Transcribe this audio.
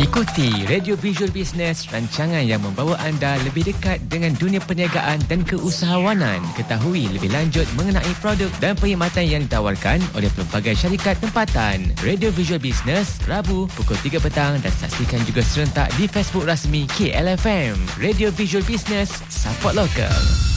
Ikuti Radio Visual Business, rancangan yang membawa anda lebih dekat dengan dunia perniagaan dan keusahawanan. Ketahui lebih lanjut mengenai produk dan perkhidmatan yang ditawarkan oleh pelbagai syarikat tempatan. Radio Visual Business, Rabu pukul 3 petang dan saksikan juga serentak di Facebook rasmi KLFM. Radio Visual Business, support local.